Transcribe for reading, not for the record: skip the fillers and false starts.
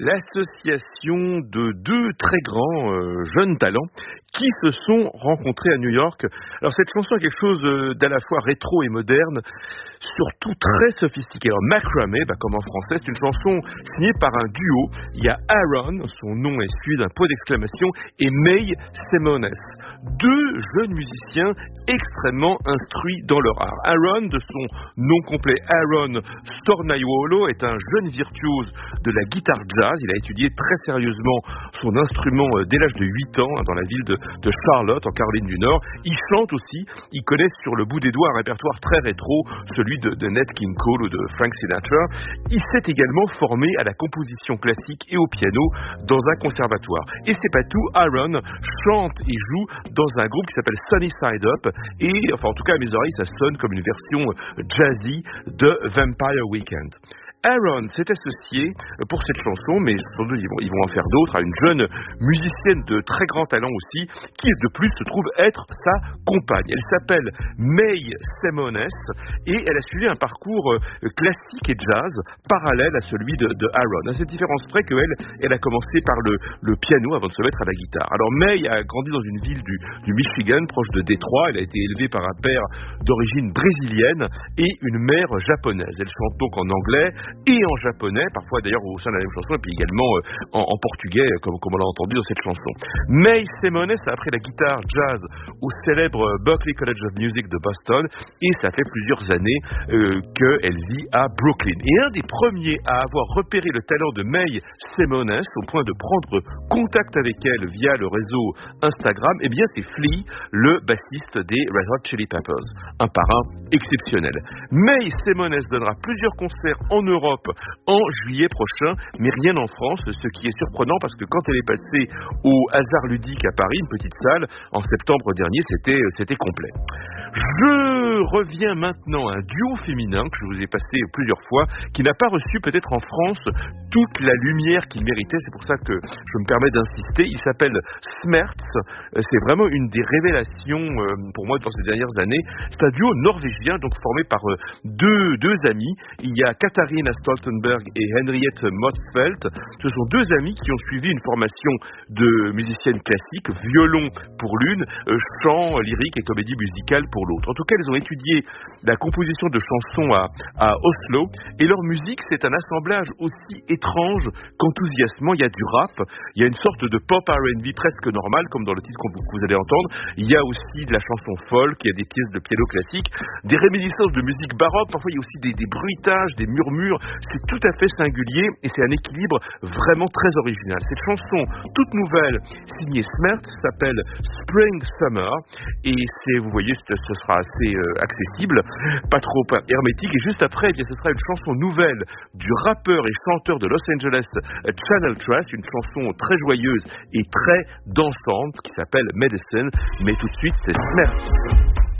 l'association de deux très grands jeunes talents qui se sont rencontrés à New York. Alors cette chanson est quelque chose d'à la fois rétro et moderne, surtout très sophistiqué. Alors Macramé, comme en français, c'est une chanson signée par un duo. Il y a Aaron, son nom est suivi d'un point d'exclamation, et May Semones, deux jeunes musiciens extrêmement instruits dans leur art. Aaron, de son nom complet Aaron Stornaiuolo, est un jeune virtuose de la guitare jazz. Il a étudié très sérieusement son instrument dès l'âge de 8 ans dans la ville de Charlotte, en Caroline du Nord. Il chante aussi. Il connaît sur le bout des doigts un répertoire très rétro, celui de Nat King Cole ou de Frank Sinatra. Il s'est également formé à la composition classique et au piano dans un conservatoire. Et c'est pas tout, Aaron chante et joue dans un groupe qui s'appelle Sunny Side Up, et enfin en tout cas à mes oreilles ça sonne comme une version jazzy de Vampire Weekend. Aaron s'est associé pour cette chanson, mais sans doute ils vont en faire d'autres, à une jeune musicienne de très grand talent aussi, qui de plus se trouve être sa compagne. Elle s'appelle May Semones et elle a suivi un parcours classique et jazz parallèle à celui de Aaron. À cette différence près qu'elle a commencé par le piano avant de se mettre à la guitare. Alors May a grandi dans une ville du Michigan, proche de Détroit. Elle a été élevée par un père d'origine brésilienne et une mère japonaise. Elle chante donc en anglais et en japonais, parfois d'ailleurs au sein de la même chanson, et puis également en portugais, comme on l'a entendu dans cette chanson. May Semones a appris la guitare jazz au célèbre Berklee College of Music de Boston, et ça fait plusieurs années qu'elle vit à Brooklyn. Et un des premiers à avoir repéré le talent de May Semones au point de prendre contact avec elle via le réseau Instagram, eh bien c'est Flea, le bassiste des Red Hot Chili Peppers, un parrain exceptionnel. May Semones donnera plusieurs concerts en Europe en juillet prochain, mais rien en France, ce qui est surprenant parce que quand elle est passée au Hasard Ludique à Paris, une petite salle, en septembre dernier, c'était complet. Je reviens maintenant à un duo féminin que je vous ai passé plusieurs fois, qui n'a pas reçu peut-être en France toute la lumière qu'il méritait, c'est pour ça que je me permets d'insister. Il s'appelle Smerts, c'est vraiment une des révélations pour moi dans ces dernières années. C'est un duo norvégien, donc formé par deux amis. Il y a Katharina Stoltenberg et Henriette Motzfeldt. Ce sont deux amis qui ont suivi une formation de musicienne classique, violon pour l'une, chant lyrique et comédie musicale pour l'autre. En tout cas, ils ont étudié la composition de chansons à Oslo, et leur musique, c'est un assemblage aussi étrange qu'enthousiasmant. Il y a du rap, il y a une sorte de pop R&B presque normal, comme dans le titre que vous allez entendre. Il y a aussi de la chanson folk, il y a des pièces de piano classique, des réminiscences de musique baroque, parfois il y a aussi des bruitages, des murmures. C'est tout à fait singulier et c'est un équilibre vraiment très original. Cette chanson toute nouvelle, signée Smerts, s'appelle Spring Summer, et vous voyez, ce sera assez accessible, pas trop hermétique. Et juste après, ce sera une chanson nouvelle du rappeur et chanteur de Los Angeles, Channel Trust, une chanson très joyeuse et très dansante qui s'appelle Medicine. Mais tout de suite, c'est Smerts.